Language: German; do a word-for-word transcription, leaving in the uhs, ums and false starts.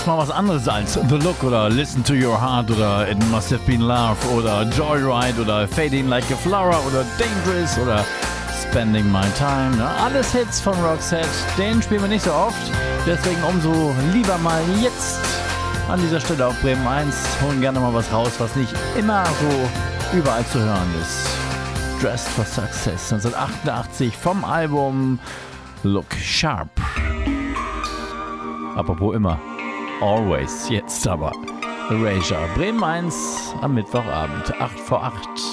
mal was anderes als The Look oder Listen to Your Heart oder It Must Have Been Love oder Joyride oder Fading Like a Flower oder Dangerous oder Spending My Time. Ne? Alles Hits von Roxette. Den spielen wir nicht so oft. Deswegen umso lieber mal jetzt an dieser Stelle auf Bremen eins. Holen gerne mal was raus, was nicht immer so überall zu hören ist. Dressed for Success neunzehnhundertachtundachtzig vom Album Look Sharp. Apropos immer. Always. Jetzt aber. Erasure. Bremen eins am Mittwochabend. acht vor acht.